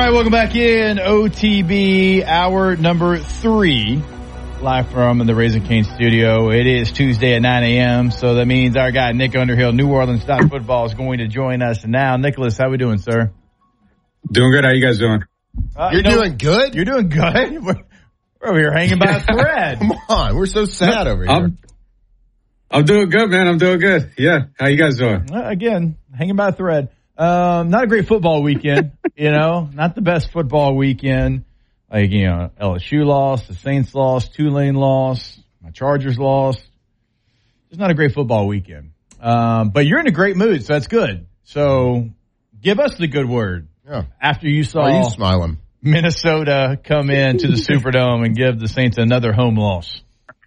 right, welcome back in OTB, hour number 3, live from the Raising Cane studio. It is Tuesday at 9 a.m., so that means our guy Nick Underhill, New Orleans Football, is going to join us now. Nicholas, how we doing, sir? Doing good. How you guys doing? You're doing good? You're doing good? We're over here hanging by a thread. Come on, we're so sad over here. I'm doing good, man. I'm doing good. Yeah. How you guys doing? Again, hanging by a thread. Not a great football weekend, not the best football weekend. Like, LSU lost, the Saints lost, Tulane lost, my Chargers lost. It's not a great football weekend. But you're in a great mood, so that's good. So give us the good word. Yeah. After you saw Are you smiling? Minnesota come in to the Superdome and give the Saints another home loss.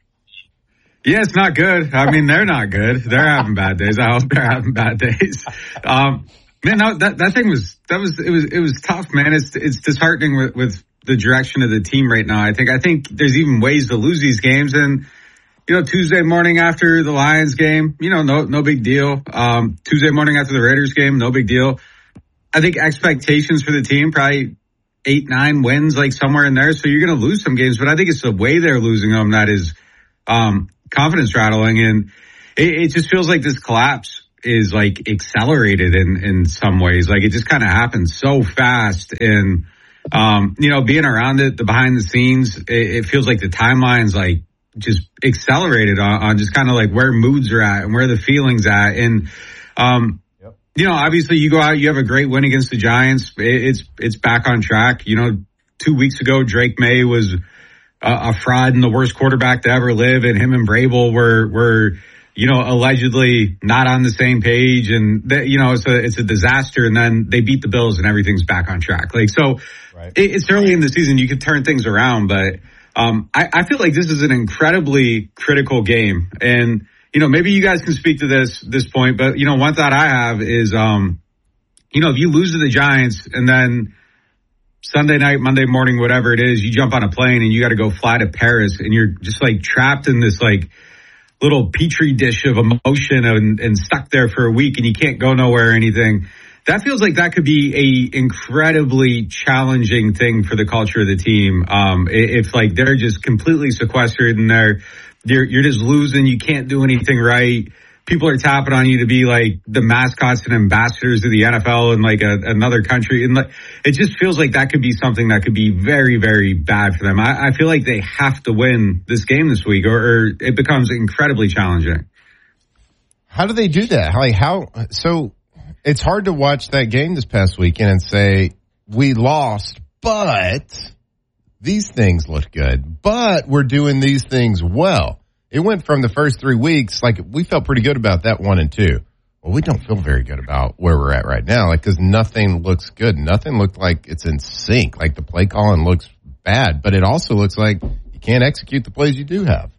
Yeah, it's not good. I mean, they're not good. They're having bad days. I hope they're having bad days. Man, no, that thing was tough, man. It's disheartening with the direction of the team right now. I think there's even ways to lose these games. And, Tuesday morning after the Lions game, no big deal. Tuesday morning after the Raiders game, no big deal. I think expectations for the team, probably 8-9 wins, like somewhere in there. So you're going to lose some games, but I think it's the way they're losing them that is, confidence rattling. And it just feels like this collapse is like accelerated in some ways. Like it just kind of happened so fast. And, being around it, the behind the scenes, it feels like the timeline's like just accelerated on just kind of like where moods are at and where the feelings at. And, obviously you go out, you have a great win against the Giants. It's back on track. 2 weeks ago, Drake May was a fraud and the worst quarterback to ever live. And him and Vrabel were allegedly not on the same page. And it's a disaster. And then they beat the Bills and everything's back on track. Like, so right. It's early in the season. You can turn things around, but, I feel like this is an incredibly critical game. And, maybe you guys can speak to this point, but, one thought I have is, if you lose to the Giants and then Sunday night, Monday morning, whatever it is, you jump on a plane and you got to go fly to Paris and you're just like trapped in this like little petri dish of emotion and stuck there for a week and you can't go nowhere or anything. That feels like that could be a incredibly challenging thing for the culture of the team. If like they're just completely sequestered and you're just losing, you can't do anything right. People are tapping on you to be like the mascots and ambassadors of the NFL in like another country. And like, it just feels like that could be something that could be very, very bad for them. I feel like they have to win this game this week or it becomes incredibly challenging. How do they do that? So it's hard to watch that game this past weekend and say, we lost, but these things look good, but we're doing these things well. It went from the first 3 weeks, like we felt pretty good about that 1 and 2. Well, we don't feel very good about where we're at right now, like, cause nothing looks good. Nothing looked like it's in sync. Like the play calling looks bad, but it also looks like you can't execute the plays you do have.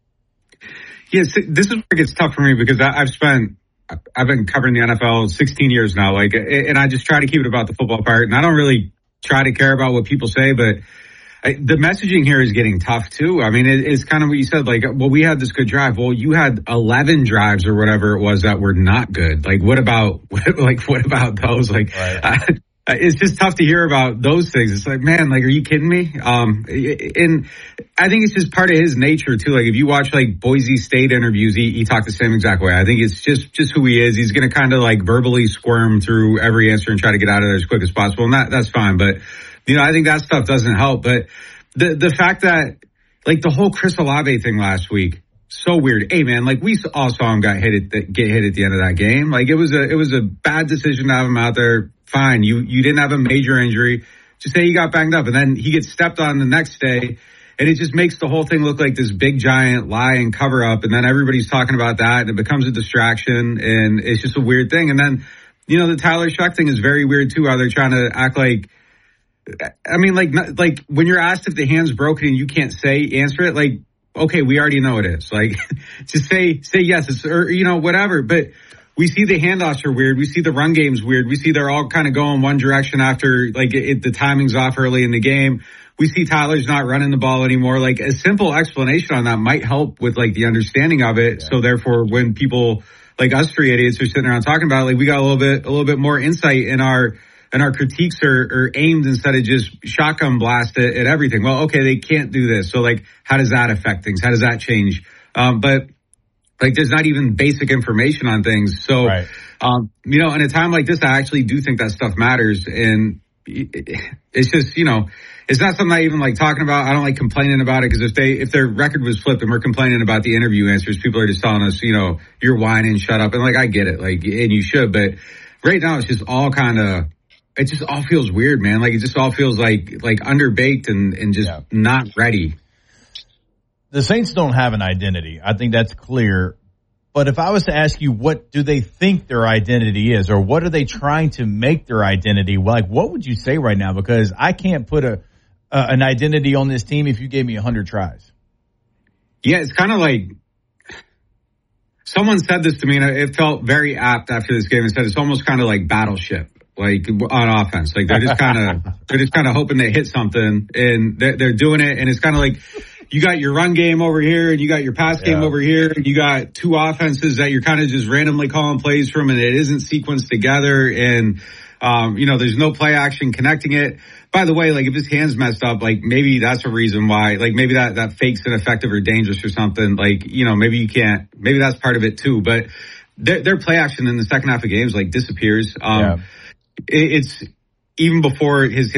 Yes, this is where it gets tough for me because I've been covering the NFL 16 years now, like, and I just try to keep it about the football part, and I don't really try to care about what people say, but the messaging here is getting tough too. I mean, it's kind of what you said, like, well, we had this good drive. Well, you had 11 drives or whatever it was that were not good. Like, what about those? Like, right. It's just tough to hear about those things. It's like, man, like, are you kidding me? And I think it's just part of his nature too. Like, if you watch like Boise State interviews, he talked the same exact way. I think it's just who he is. He's going to kind of like verbally squirm through every answer and try to get out of there as quick as possible. And that's fine. But, I think that stuff doesn't help. But the fact that like the whole Chris Olave thing last week, so weird. Hey man, like we all saw him get hit at the end of that game. Like it was a bad decision to have him out there. Fine. You didn't have a major injury. Just say he got banged up and then he gets stepped on the next day and it just makes the whole thing look like this big giant lie and cover up. And then everybody's talking about that and it becomes a distraction and it's just a weird thing. And then, the Tyler Shuck thing is very weird too, how they're trying to act like, I mean, like when you're asked if the hand's broken and you can't answer it, like, okay, we already know it is. Like, just say yes, or whatever. But we see the handoffs are weird. We see the run game's weird. We see they're all kind of going one direction after like the timing's off early in the game. We see Tyler's not running the ball anymore. Like a simple explanation on that might help with like the understanding of it. Yeah. So therefore, when people like us three idiots are sitting around talking about it, like we got a little bit more insight in our and our critiques are aimed instead of just shotgun blast at everything. Well, okay, they can't do this. So like, how does that affect things? How does that change? But like, there's not even basic information on things. So, right. You know, in a time like this, I actually do think that stuff matters. And it's just, you know, it's not something I even like talking about. I don't like complaining about it, because if their record was flipped and we're complaining about the interview answers, people are just telling us, you know, you're whining, shut up. And like, I get it, like, and you should, but right now it's just all it just all feels weird, man. Like, it just all feels like underbaked and just not ready. The Saints don't have an identity. I think that's clear. But if I was to ask you, what do they think their identity is, or what are they trying to make their identity? Like, what would you say right now? Because I can't put an identity on this team if you gave me 100 tries. Yeah, it's kind of like someone said this to me, and it felt very apt after this game. It said it's almost kind of like Battleship, like on offense. Like, they're just kind of hoping they hit something, and they're doing it, and it's kind of like, you got your run game over here, and you got your pass game over here, and you got two offenses that you're kind of just randomly calling plays from, and it isn't sequenced together, and you know, there's no play action connecting it. By the way, like, if his hand's messed up, like, maybe that's a reason why, like, maybe that fake's ineffective or dangerous or something. Like, you know, maybe that's part of it too. But their play action in the second half of games, like, disappears. It's even before his